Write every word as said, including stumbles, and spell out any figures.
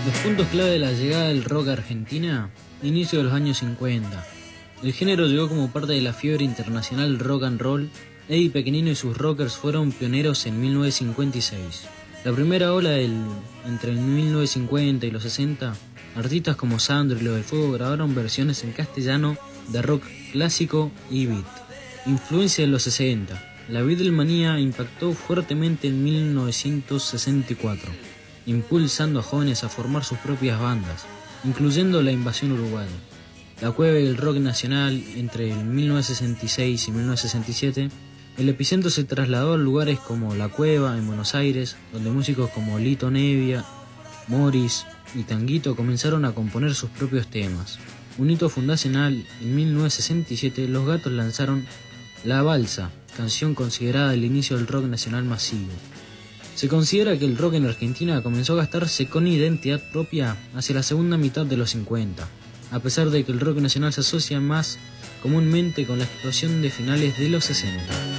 Los puntos clave de la llegada del rock a Argentina, inicio de los años cincuenta. El género llegó como parte de la fiebre internacional rock and roll. Eddie Pequenino y sus Rockers fueron pioneros en mil novecientos cincuenta y seis. La primera ola del, entre el mil novecientos cincuenta y los sesenta, artistas como Sandro y Lo del Fuego grabaron versiones en castellano de rock clásico y beat. Influencia de los sesenta. La Beatlemanía impactó fuertemente en mil novecientos sesenta y cuatro, impulsando a jóvenes a formar sus propias bandas, incluyendo La Invasión Uruguaya. La cueva y el rock nacional entre el mil novecientos sesenta y seis y mil novecientos sesenta y siete, el epicentro se trasladó a lugares como La Cueva en Buenos Aires, donde músicos como Lito Nevia, Morris y Tanguito comenzaron a componer sus propios temas. Un hito fundacional, en mil novecientos sesenta y siete Los Gatos lanzaron La Balsa, canción considerada el inicio del rock nacional masivo. Se considera que el rock en Argentina comenzó a gastarse con identidad propia hacia la segunda mitad de los cincuenta, a pesar de que el rock nacional se asocia más comúnmente con la explosión de finales de los sesenta.